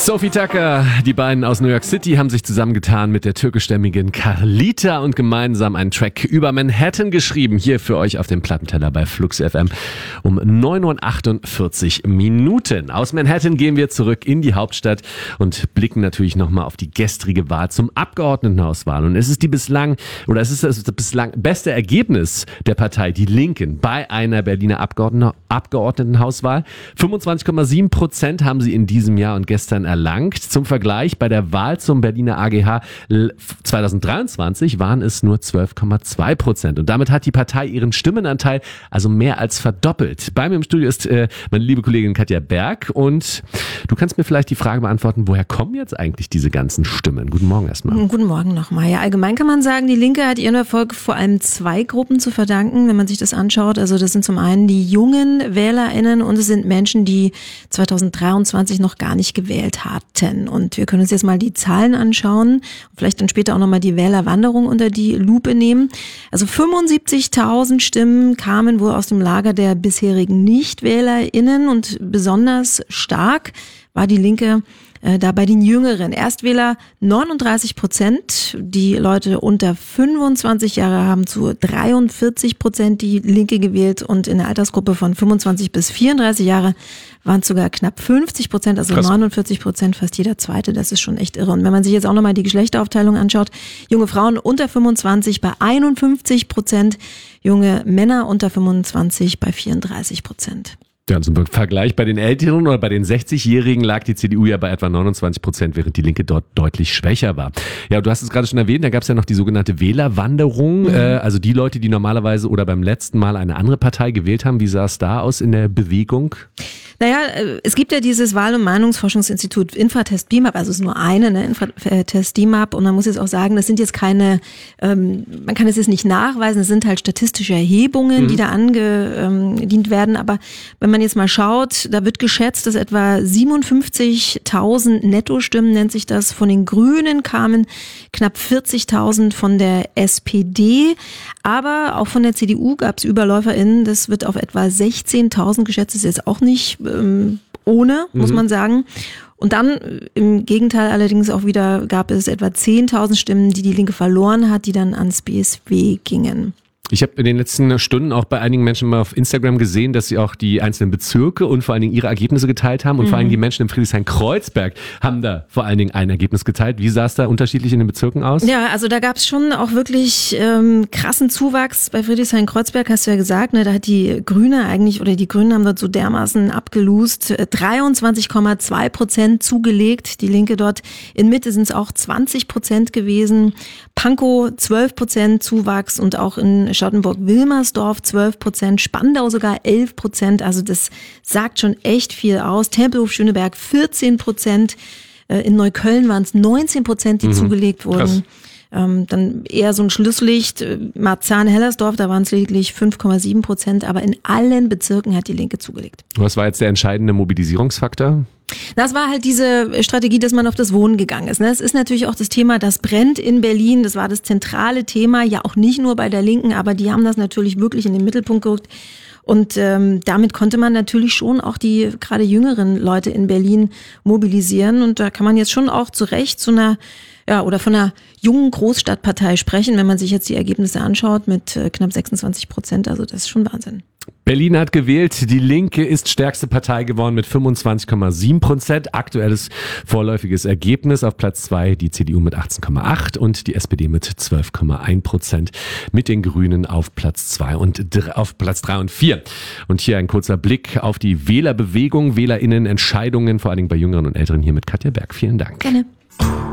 Sophie Tucker, die beiden aus New York City, haben sich zusammengetan mit der türkischstämmigen Carlita und gemeinsam einen Track über Manhattan geschrieben. Hier für euch auf dem Plattenteller bei Flux FM um 9:48 Uhr. Aus Manhattan gehen wir zurück in die Hauptstadt und blicken natürlich nochmal auf die gestrige Wahl zum Abgeordnetenhauswahl. Und es ist das bislang beste Ergebnis der Partei Die Linken bei einer Berliner Abgeordnetenhauswahl. 25,7% haben sie in diesem Jahr und gestern erlangt. Zum Vergleich, bei der Wahl zum Berliner AGH 2023 waren es nur 12,2%. Und damit hat die Partei ihren Stimmenanteil also mehr als verdoppelt. Bei mir im Studio ist meine liebe Kollegin Katja Berg und du kannst mir vielleicht die Frage beantworten, woher kommen jetzt eigentlich diese ganzen Stimmen? Guten Morgen erstmal. Guten Morgen nochmal. Ja, allgemein kann man sagen, die Linke hat ihren Erfolg vor allem zwei Gruppen zu verdanken, wenn man sich das anschaut. Also das sind zum einen die jungen WählerInnen und es sind Menschen, die 2023 noch gar nicht gewählt hatten. Und wir können uns jetzt mal die Zahlen anschauen, vielleicht dann später auch nochmal die Wählerwanderung unter die Lupe nehmen. Also 75.000 Stimmen kamen wohl aus dem Lager der bisherigen NichtwählerInnen und besonders stark war die Linke da bei den Jüngeren. Erstwähler 39%, die Leute unter 25 Jahre haben zu 43% die Linke gewählt und in der Altersgruppe von 25 bis 34 Jahre waren es sogar knapp 50%, also krass. 49%, fast jeder Zweite, das ist schon echt irre. Und wenn man sich jetzt auch nochmal die Geschlechteraufteilung anschaut, junge Frauen unter 25 bei 51%, junge Männer unter 25 bei 34%. Ja, zum Vergleich bei den Älteren oder bei den 60-Jährigen lag die CDU ja bei etwa 29%, während die Linke dort deutlich schwächer war. Ja, du hast es gerade schon erwähnt, da gab es ja noch die sogenannte Wählerwanderung, also die Leute, die normalerweise oder beim letzten Mal eine andere Partei gewählt haben. Wie sah es da aus in der Bewegung? Naja, es gibt ja dieses Wahl- und Meinungsforschungsinstitut Infratest BIMAP, also es ist nur eine, Infratest BIMAP, und man muss jetzt auch sagen, das sind jetzt keine, man kann es jetzt nicht nachweisen, es sind halt statistische Erhebungen, die da angedient werden, aber wenn man jetzt mal schaut, da wird geschätzt, dass etwa 57.000 Nettostimmen, nennt sich das, von den Grünen kamen, knapp 40.000 von der SPD, aber auch von der CDU gab es UberläuferInnen, das wird auf etwa 16.000 geschätzt, das ist jetzt auch nicht ohne, muss man sagen. Und dann im Gegenteil allerdings auch wieder gab es etwa 10.000 Stimmen, die die Linke verloren hat, die dann ans BSW gingen. Ich habe in den letzten Stunden auch bei einigen Menschen mal auf Instagram gesehen, dass sie auch die einzelnen Bezirke und vor allen Dingen ihre Ergebnisse geteilt haben. Und vor allen Dingen die Menschen in Friedrichshain-Kreuzberg haben da vor allen Dingen ein Ergebnis geteilt. Wie sah es da unterschiedlich in den Bezirken aus? Ja, also da gab es schon auch wirklich krassen Zuwachs. Bei Friedrichshain-Kreuzberg hast du ja gesagt, ne, da hat die Grüne eigentlich, oder die Grünen haben dort so dermaßen abgelust, 23,2% zugelegt. Die Linke dort in Mitte sind es auch 20% gewesen. Pankow 12% Zuwachs und auch in Charlottenburg-Wilmersdorf 12%, Spandau sogar 11%, also das sagt schon echt viel aus. Tempelhof-Schöneberg 14%, in Neukölln waren es 19%, die zugelegt wurden. Dann eher so ein Schlusslicht, Marzahn-Hellersdorf, da waren es lediglich 5,7%, aber in allen Bezirken hat die Linke zugelegt. Was war jetzt der entscheidende Mobilisierungsfaktor? Das war halt diese Strategie, dass man auf das Wohnen gegangen ist. Es ist natürlich auch das Thema, das brennt in Berlin. Das war das zentrale Thema, ja auch nicht nur bei der Linken, aber die haben das natürlich wirklich in den Mittelpunkt gerückt. Und damit konnte man natürlich schon auch die gerade jüngeren Leute in Berlin mobilisieren. Und da kann man jetzt schon auch zu Recht zu einer, ja, oder von einer jungen Großstadtpartei sprechen, wenn man sich jetzt die Ergebnisse anschaut mit knapp 26%. Also das ist schon Wahnsinn. Berlin hat gewählt. Die Linke ist stärkste Partei geworden mit 25,7%. Aktuelles vorläufiges Ergebnis auf Platz 2 die CDU mit 18,8% und die SPD mit 12,1%. Mit den Grünen auf Platz 2 und auf Platz 3 und 4. Und hier ein kurzer Blick auf die Wählerbewegung, WählerInnen, Entscheidungen, vor allen Dingen bei Jüngeren und Älteren hier mit Katja Berg. Vielen Dank. Gerne.